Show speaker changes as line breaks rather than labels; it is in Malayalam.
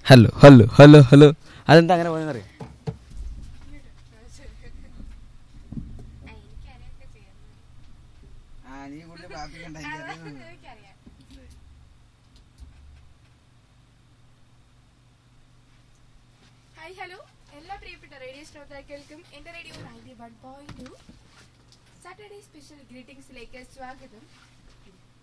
Hello hello hello hello. അതെന്താ അങ്ങനെ പോയെന്നറിയാം?
ഹായ് ഹലോ എല്ലാ പ്രിയപ്പെട്ട റേഡിയോ ശ്രോതാക്കൾക്കും എൻ്റെ റേഡിയോ 91.2 സാറ്റർഡേ സ്പെഷ്യൽ ഗ്രീറ്റിംഗ്സിലേക്ക് സ്വാഗതം.